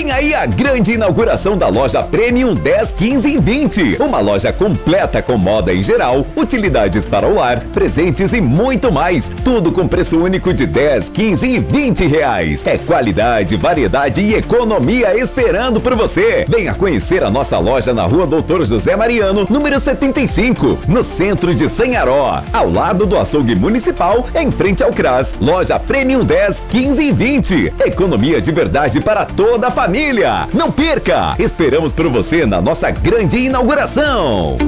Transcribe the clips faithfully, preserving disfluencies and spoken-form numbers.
Vem aí a grande inauguração da loja Premium dez, quinze e vinte. Uma loja completa com moda em geral, utilidades para o lar, presentes e muito mais. Tudo com preço único de dez, quinze e vinte reais. É qualidade, variedade e economia esperando por você. Venha conhecer a nossa loja na rua Doutor José Mariano, número setenta e cinco, no centro de Sanharó, ao lado do açougue municipal, em frente ao CRAS. Loja Premium dez, quinze e vinte. Economia de verdade para toda a família. Não perca! Esperamos por você na nossa grande inauguração.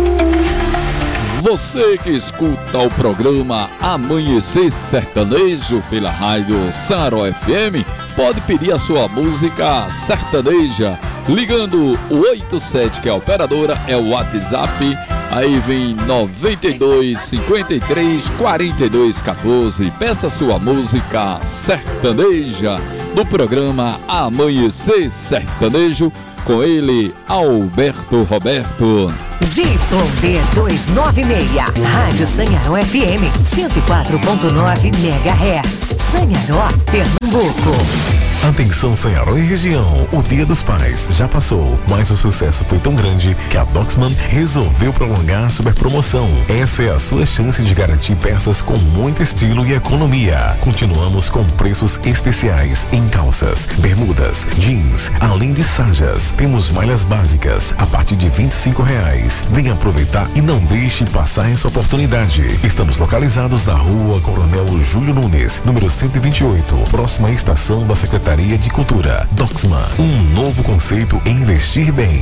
Você que escuta o programa Amanhecer Sertanejo pela rádio Sanharó F M, pode pedir a sua música sertaneja ligando o oito sete, que é a operadora, é o WhatsApp. Aí vem noventa e dois, cinquenta e três, quarenta e dois, quatorze. Peça sua música sertaneja do programa Amanhecer Sertanejo, com ele, Alberto Roberto. Z Y D duzentos e noventa e seis, Rádio Sanharó F M, cento e quatro ponto nove megahertz, Sanharó, Pernambuco. Atenção Sanharó e região, o Dia dos Pais já passou, mas o sucesso foi tão grande que a Doxman resolveu prolongar a super promoção. Essa é a sua chance de garantir peças com muito estilo e economia. Continuamos com preços especiais em calças, bermudas, jeans, além de sajas. Temos malhas básicas a partir de vinte e cinco reais. Venha aproveitar e não deixe passar essa oportunidade. Estamos localizados na rua Coronel Júlio Nunes, número cento e vinte e oito, próxima à estação da Secretaria de Cultura. Doxman, um novo conceito em investir bem.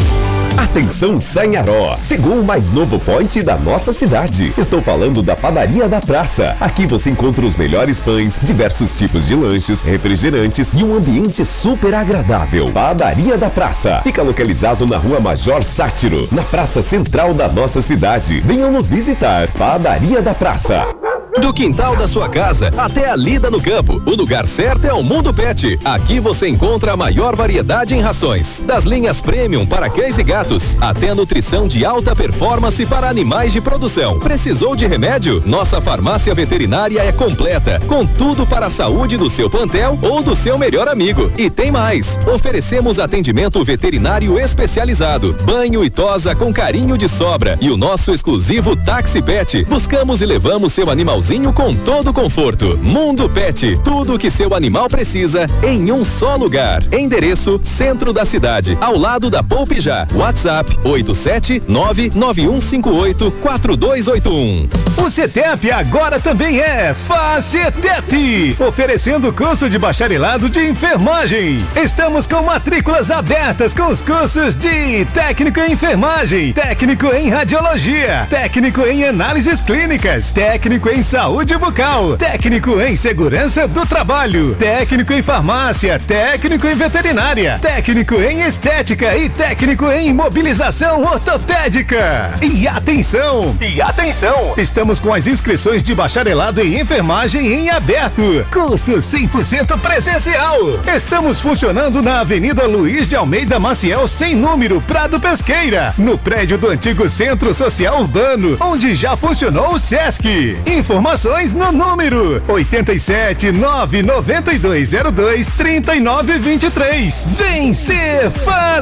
Atenção Sanharó, chegou o mais novo point da nossa cidade. Estou falando da Padaria da Praça. Aqui você encontra os melhores pães, diversos tipos de lanches, refrigerantes e um ambiente super agradável. Padaria da Praça fica localizado na Rua Major Sátiro, na praça central da nossa cidade. Venham nos visitar. Padaria da Praça. Do quintal da sua casa até a lida no campo, o lugar certo é o Mundo Pet. Aqui você encontra a maior variedade em rações, das linhas premium para cães e gatos, até a nutrição de alta performance para animais de produção. Precisou de remédio? Nossa farmácia veterinária é completa, com tudo para a saúde do seu plantel ou do seu melhor amigo. E tem mais, oferecemos atendimento veterinário especializado, banho e tosa com carinho de sobra e o nosso exclusivo Táxi Pet. Buscamos e levamos seu animalzinho com todo conforto. Mundo Pet, tudo o que seu animal precisa em um só lugar. Endereço: centro da cidade, ao lado da Poupe Já. WhatsApp oito sete nove nove um cinco oito quatro dois oito um. O CETEP agora também é FACETEP, oferecendo curso de bacharelado de enfermagem. Estamos com matrículas abertas com os cursos de técnico em enfermagem, técnico em radiologia, técnico em análises clínicas, técnico em saúde bucal, técnico em segurança do trabalho, técnico em farmácia, técnico em veterinária, técnico em estética e técnico em imobilização ortopédica. E atenção, e atenção, estamos com as inscrições de bacharelado em enfermagem em aberto, curso cem por cento presencial. Estamos funcionando na Avenida Luiz de Almeida Maciel, sem número, Prado Pesqueira, no prédio do antigo Centro Social Urbano, onde já funcionou o Sesc. Informações no número oito sete nove nove dois zero dois três nove dois três. Vem ser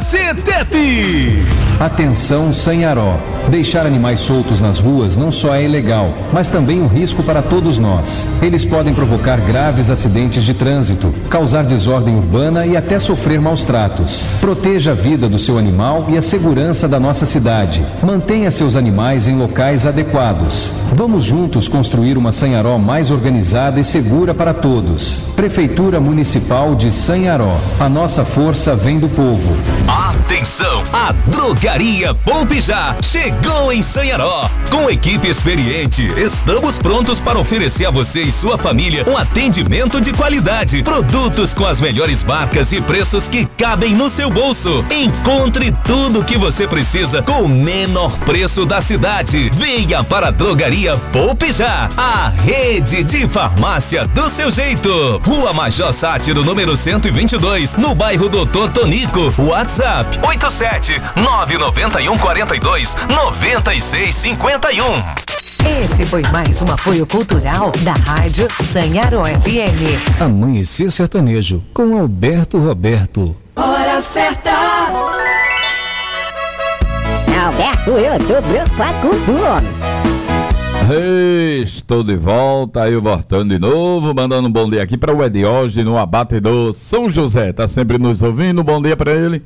FACETEP! Atenção Sanharó, deixar animais soltos nas ruas não só é ilegal, mas também um risco para todos nós. Eles podem provocar graves acidentes de trânsito, causar desordem urbana e até sofrer maus tratos. Proteja a vida do seu animal e a segurança da nossa cidade. Mantenha seus animais em locais adequados. Vamos juntos construir uma Sanharó mais organizada e segura para todos. Prefeitura Municipal de Sanharó. A nossa força vem do povo. Atenção! A Drogaria Poupe Já chegou em Sanharó. Com equipe experiente, estamos prontos para oferecer a você e sua família um atendimento de qualidade. Produtos com as melhores marcas e preços que cabem no seu bolso. Encontre tudo o que você precisa com o menor preço da cidade. Venha para a Drogaria Poupe Já, a rede de farmácia do seu jeito. Rua Major Sátiro, número cento e vinte e dois, no bairro Doutor Tonico. WhatsApp oito sete nove nove um quatro dois nove seis cinco um. Esse foi mais um apoio cultural da Rádio Sanharó F M. Amanhecer Sertanejo, com Alberto Roberto. Hora certa! Alberto, eu tô preocupado com tu, homem. Hey, estou de volta, aí voltando de novo, mandando um bom dia aqui para o Edioge no Abatedor São José, tá sempre nos ouvindo, um bom dia para ele.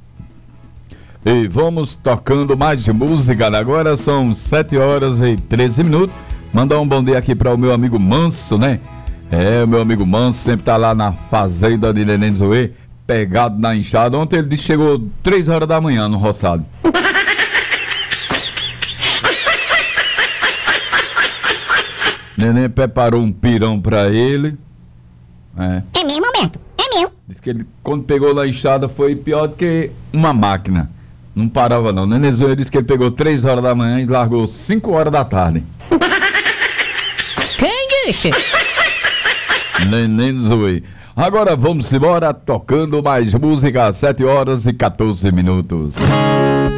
E vamos tocando mais de música, agora são sete horas e treze minutos, mandar um bom dia aqui para o meu amigo Manso, né? É, o meu amigo Manso sempre tá lá na fazenda de Neném Zoe, pegado na enxada. Ontem ele disse que chegou três horas da manhã no roçado. Neném preparou um pirão pra ele. É. É mesmo, Alberto? É meu. Diz que ele, quando pegou na enxada, foi pior do que uma máquina. Não parava não. Neném Zoe disse que ele pegou três horas da manhã e largou cinco horas da tarde. Quem disse? Neném Zoe. Agora vamos embora tocando mais música às sete horas e quatorze minutos.